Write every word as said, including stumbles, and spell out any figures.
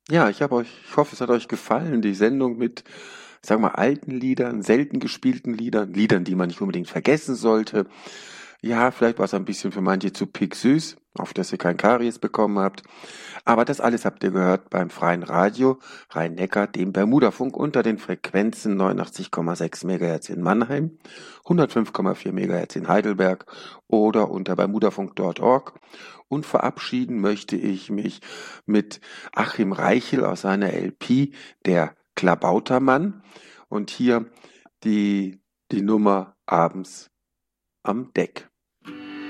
Ja, ich habe euch, ich hoffe, es hat euch gefallen, die Sendung mit, sagen wir mal, alten Liedern, selten gespielten Liedern, Liedern, die man nicht unbedingt vergessen sollte. Ja, vielleicht war es ein bisschen für manche zu picksüß, auf dass ihr kein Karies bekommen habt. Aber das alles habt ihr gehört beim Freien Radio Rhein-Neckar, dem Bermudafunk unter den Frequenzen neunundachtzig Komma sechs Megahertz in Mannheim, hundertfünf Komma vier Megahertz in Heidelberg oder unter bermudafunk Punkt org. Und verabschieden möchte ich mich mit Achim Reichel aus seiner L P, der Klabautermann. Und hier die, die Nummer abends am Deck.